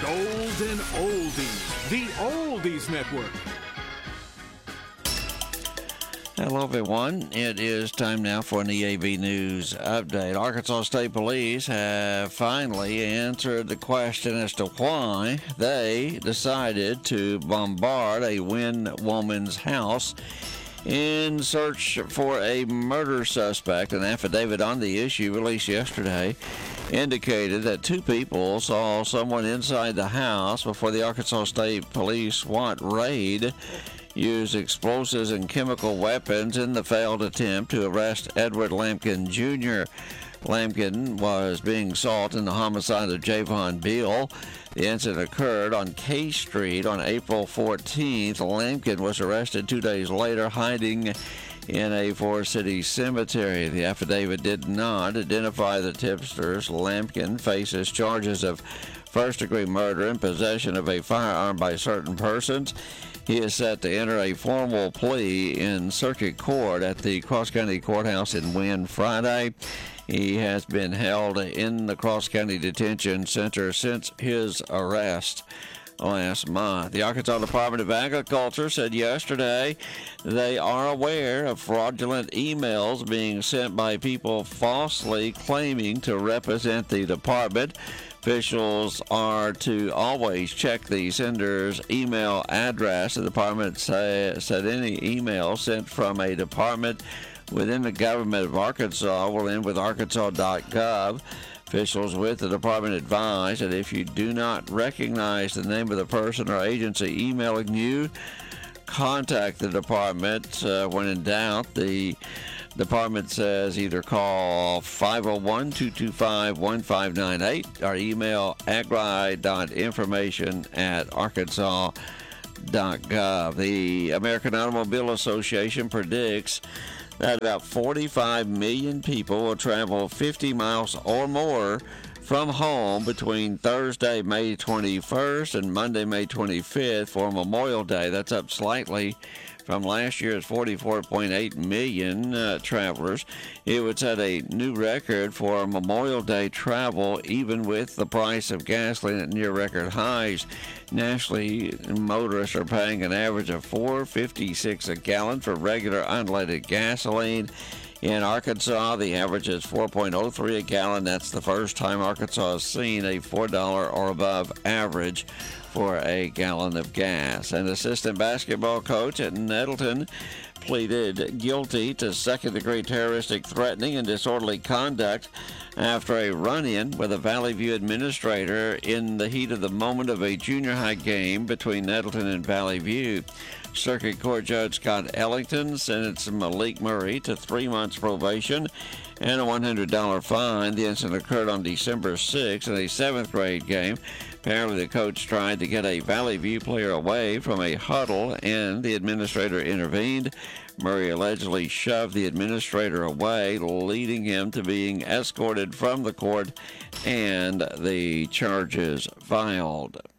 Golden Oldies, the Oldies Network. Hello, everyone. It is time now for an EAB News update. Arkansas State Police have finally answered the question as to why they decided to bombard a Wynn woman's house in search for a murder suspect. An affidavit on the issue released yesterday indicated that two people saw someone inside the house before the Arkansas State Police SWAT raid used explosives and chemical weapons in the failed attempt to arrest Edward Lampkin Jr. Lampkin was being sought in the homicide of Javon Beal. The incident occurred on K Street on April 14th. Lampkin was arrested 2 days later, hiding in a Forest City cemetery. The affidavit did not identify the tipsters. Lampkin faces charges of first-degree murder and possession of a firearm by certain persons. He is set to enter a formal plea in circuit court at the Cross County Courthouse in Wynn Friday. He has been held in the Cross County Detention Center since his arrest last month. The Arkansas Department of Agriculture said yesterday they are aware of fraudulent emails being sent by people falsely claiming to represent the department. Officials are to always check the sender's email address. The department said any email sent from a department within the government of Arkansas will end with arkansas.gov. Officials with the department advise that if you do not recognize the name of the person or agency emailing you, contact the department. When in doubt, the department says either call 501-225-1598 or email agri.information@arkansas.gov. The American Automobile Association predicts that about 45 million people will travel 50 miles or more from home between Thursday, May 21st and Monday, May 25th for Memorial Day. That's up slightly from last year's 44.8 million travelers. It would set a new record for Memorial Day travel, even with the price of gasoline at near record highs. Nationally, motorists are paying an average of $4.56 a gallon for regular unleaded gasoline. In Arkansas, the average is $4.03 a gallon. That's the first time Arkansas has seen a $4 or above average for a gallon of gas. An assistant basketball coach at Nettleton pleaded guilty to second-degree terroristic threatening and disorderly conduct after a run-in with a Valley View administrator in the heat of the moment of a junior high game between Nettleton and Valley View. Circuit Court Judge Scott Ellington sentenced Malik Murray to 3 months probation and a $100 fine. The incident occurred on December 6th in a 7th grade game. Apparently, the coach tried to get a Valley View player away from a huddle, and the administrator intervened. Murray allegedly shoved the administrator away, leading him to being escorted from the court and the charges filed.